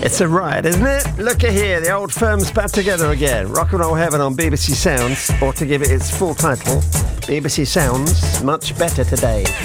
It's a riot, isn't it? Look at here, the old firm's back together again. Rock and Roll Heaven on BBC Sounds, or to give it its full title, BBC Sounds Much Better Today.